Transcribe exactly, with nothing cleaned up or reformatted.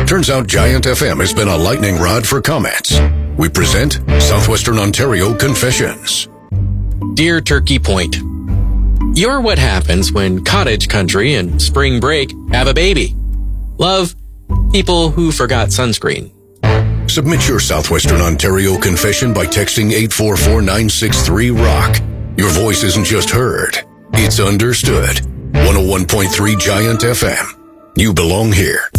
Turns out Giant F M has been a lightning rod for comments. We present Southwestern Ontario Confessions. Dear Turkey Point, you're what happens when Cottage Country and Spring Break have a baby. Love, people who forgot sunscreen. Submit your Southwestern Ontario confession by texting eight four four nine six three ROCK. Your voice isn't just heard, it's understood. one oh one point three Giant F M. You belong here.